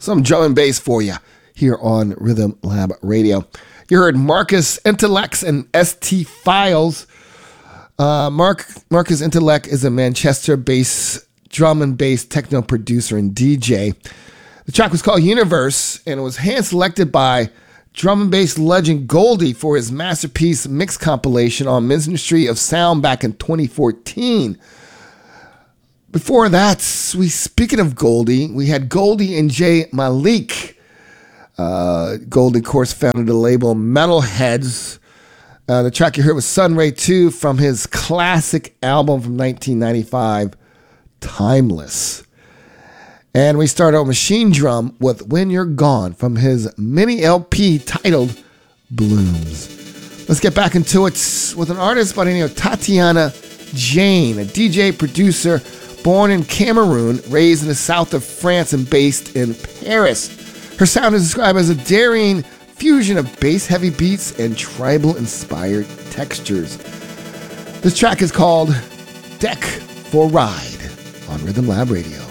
some drum and bass for you here on Rhythm Lab Radio. You heard Marcus Intellect and ST Files. Marcus Intellect is a Manchester-based drum and bass techno producer and DJ. The track was called Universe, and it was hand-selected by drum and bass legend Goldie for his masterpiece mix compilation on Ministry of Sound back in 2014. Before that, speaking of Goldie, we had Goldie and Jay Malik. Goldie, of course, founded the label Metalheads. The track you heard was Sunray 2 from his classic album from 1995, Timeless. And we started out Machine Drum with When You're Gone from his mini LP titled Blooms. Let's get back into it with an artist by the name of Tatiana Jane, a DJ producer born in Cameroon, raised in the south of France and based in Paris. Her sound is described as a daring fusion of bass-heavy beats and tribal-inspired textures. This track is called Deck for Ride on Rhythm Lab Radio.